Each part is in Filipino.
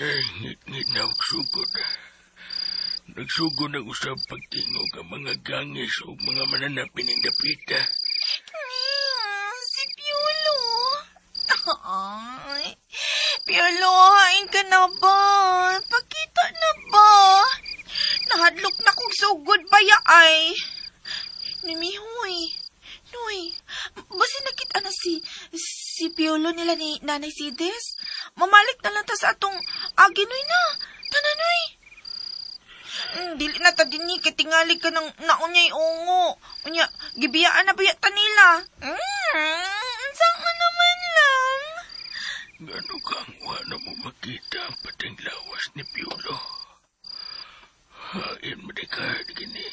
Ngit na og sugod. Nagsugod na usab pagtingog ang mga gangis o mga mananapin ng dapita. Si Piolo. Ay, Piolo, hain ka na ba? Pakita na ba? Nahadlok na kong sugod ba ya ay? Nimihoy. Noy, basi nakita na si Piolo nila ni Nanay Sides? Mamalik na lang ta sa atong aginoy na. Tananoy. Dili na ta din ni katingali ka ng naunyay ungo. Unya, gibiyaan na bayat nila. Saan naman lang? Gano kang wala mo makita ang pating lawas ni Piolo? Hain mo di ka gini.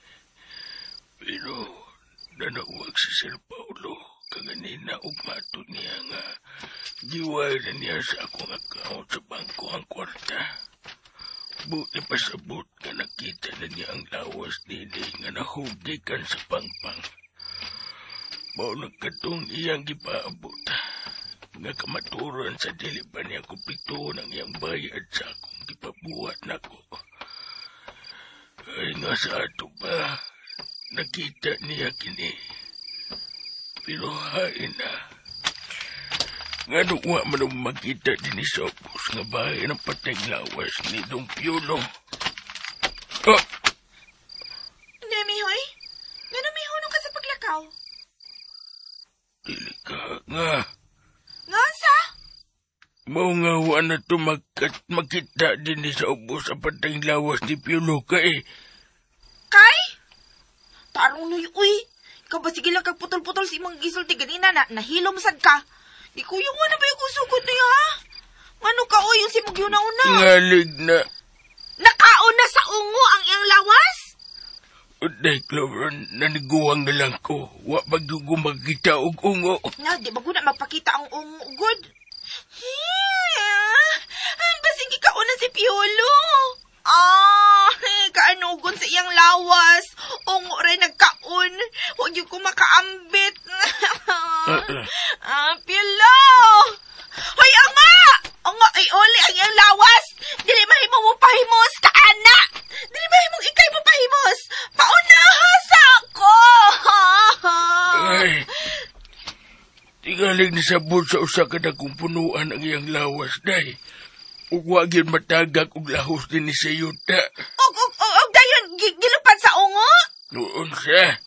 Pero nanawag si Sir Paulo kaganina ugmato niya nga giway na niya sa akong account sa bangko ang kwarta. Buti pasabot nga nakita na niya ang lawas nili nga nahugikan sa pangpang. Mao nagkatong iyang gipaabot nga kamaturan sa dili pa niya kupito ng iyang bayad sa akong gipabuhat nako. Ay nga sa ato pa, nakita niya kini. Pero hain na. Nga nuwa man makita din ni Sopos nga bahay ng patay lawas ni Dong Piolo. Oh! Nemihoy? Nga namihunong ka sa paglakaw? Dili ka nga. Nga sa? Mao nga huwa na ito makita din ni Sopos sa patay lawas ni Piolo kay. Kay? Tarong nuy, uy. Ikaw ba sige lang kagputol-putol si imong gisulti ganina na nahilom sad ka? Ikuyong nga na ba yung kusugod na yun, ha? Ano ka, uy, yung si mong yuna-una? Ngalig na. Nakauna sa ungo ang iyang lawas? Uday, Clover, naniguang na lang ko. Wa bagyugo magkita og ungo. Na, di ba ko na magpakita ang ungo, good? Basing ikauna si Piolo. Kaanugon sa iyang lawas. Ungo rin nagkaon. Huwag yung ko makaambit. Piolo! Hoy, ama! Nga, ay oli ang iyang lawas. Dili mahimo mo pahimos, kaana! Dili mahimong ikay mo pahimos. Paunahasa ako! Ay, tigalig ni sabot sa usa ka dakong punuan ang iyang lawas, day. Ug wagin matagak og lahos din ni sa yuta. Og dayon, gilupad sa ungo? Noon siya.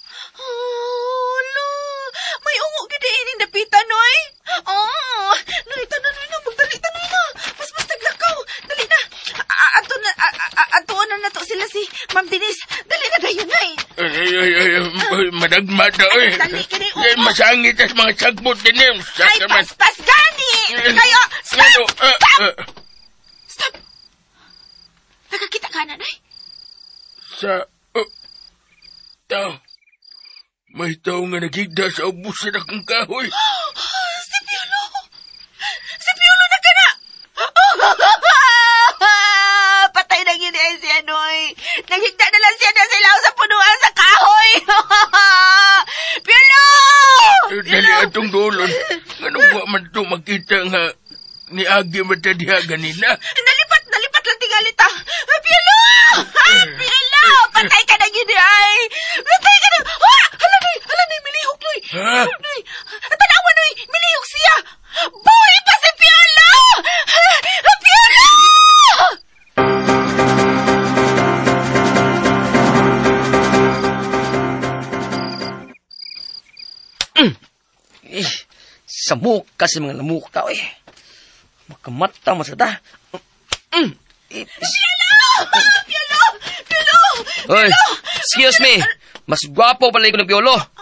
May ungo gid ining dapitan, noy. Noy, tanoy na, magdali tanoy na. Mas taglakaw. Dali na. Ato na nato sila si Ma'am Denise. Dali na dayon, nay. Ay, madagmad na, eh. Dali kini ungo. Ay, masangit as mga sagbot din, eh. Ay, paspas gani. Kayo, stop! Stop! Nakakita ka na, nay. Tao. May tao nga nagigda sa ubus sa dakong kahoy. Si Piolo! Si Piolo na ka na! Patay na gini ay siya, noy. Naghigda na lang siya na silaw sa punuan sa kahoy. Piolo! Dali atong dulon. Anong ba man ito makita nga ni Agi matadiha ganina? Nalipat lang tingalita. Piolo! Piolo! Patay ka na gini ay. Patay ka na. Hala, noy, milihok, noy. Ha? Noy, tanawa, noy, milihok siya. Buhay pa si Piolo! Piolo! Samuk kasi mga lamuk tao eh. Makamata masada. Piolo! Oy, excuse me. Mas gwapo pala ko ng Piolo.